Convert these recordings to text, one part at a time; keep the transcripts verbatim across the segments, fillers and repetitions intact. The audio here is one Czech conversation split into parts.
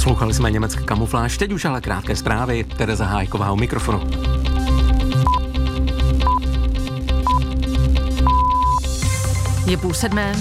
Poslouchali jsme německé kamufláž, teď už ale krátké zprávy. Tereza Hájková u mikrofonu. Je půl sedmé.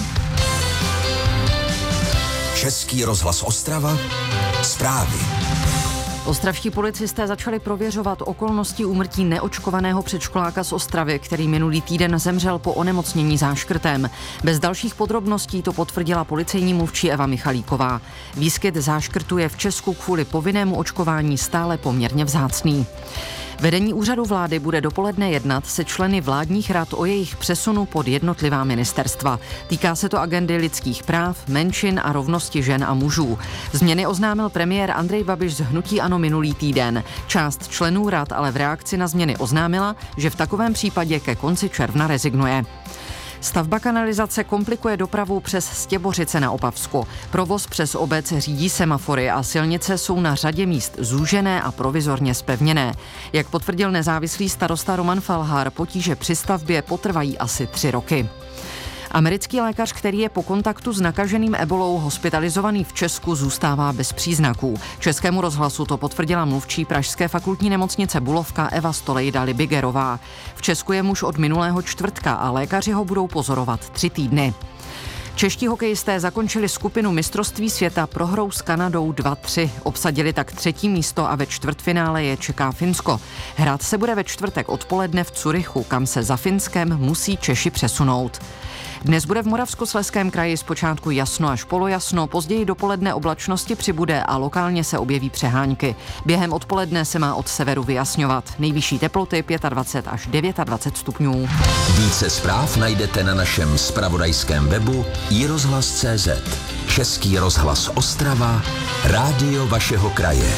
Český rozhlas Ostrava, zprávy. Ostravští policisté začali prověřovat okolnosti úmrtí neočkovaného předškoláka z Ostravy, který minulý týden zemřel po onemocnění záškrtem. Bez dalších podrobností to potvrdila policejní mluvčí Eva Michalíková. Výskyt záškrtu je v Česku kvůli povinnému očkování stále poměrně vzácný. Vedení úřadu vlády bude dopoledne jednat se členy vládních rad o jejich přesunu pod jednotlivá ministerstva. Týká se to agendy lidských práv, menšin a rovnosti žen a mužů. Změny oznámil premiér Andrej Babiš z hnutí ANO minulý týden. Část členů rad ale v reakci na změny oznámila, že v takovém případě ke konci června rezignuje. Stavba kanalizace komplikuje dopravu přes Stěbořice na Opavsku. Provoz přes obec řídí semafory a silnice jsou na řadě míst zúžené a provizorně zpevněné. Jak potvrdil nezávislý starosta Roman Falhár, potíže při stavbě potrvají asi tři roky. Americký lékař, který je po kontaktu s nakaženým ebolou hospitalizovaný v Česku, zůstává bez příznaků. Českému rozhlasu to potvrdila mluvčí pražské fakultní nemocnice Bulovka Eva Stolejda-Libigerová. V Česku je muž od minulého čtvrtka a lékaři ho budou pozorovat tři týdny. Čeští hokejisté zakončili skupinu mistrovství světa prohrou s Kanadou dva tři. Obsadili tak třetí místo a ve čtvrtfinále je čeká Finsko. Hrát se bude ve čtvrtek odpoledne v Curychu, kam se za Finskem musí Češi přesunout. Dnes bude v Moravskoslezském kraji zpočátku jasno až polojasno, později dopoledne oblačnosti přibude a lokálně se objeví přehánky. Během odpoledne se má od severu vyjasňovat. Nejvyšší teploty dvacet pět až dvacet devět stupňů. Více zpráv najdete na našem zpravodajském webu i rozhlas tečka cé zet. Český rozhlas Ostrava, rádio vašeho kraje.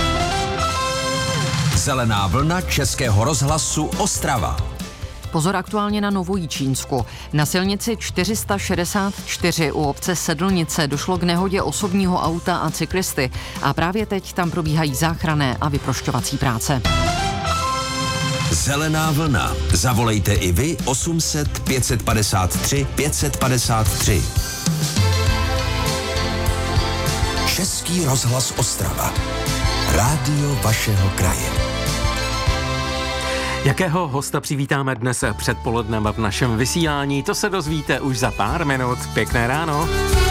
Zelená vlna Českého rozhlasu Ostrava. Pozor aktuálně na Novojičínsku. Na silnici čtyři sta šedesát čtyři u obce Sedlnice došlo k nehodě osobního auta a cyklisty a právě teď tam probíhají záchranné a vyprošťovací práce. Zelená vlna. Zavolejte i vy osm set pět padesát tři pět padesát tři. Český rozhlas Ostrava. Rádio vašeho kraje. Jakého hosta přivítáme dnes předpolednem v našem vysílání, to se dozvíte už za pár minut. Pěkné ráno.